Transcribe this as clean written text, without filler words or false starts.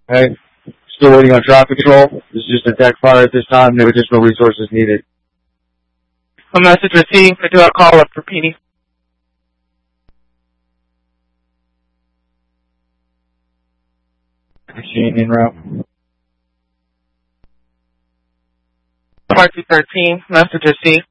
Okay. Still waiting on traffic control. This is just a deck fire at this time. No additional resources needed. A message received. I do have a call up for PD. Machine en route. 5213, message received.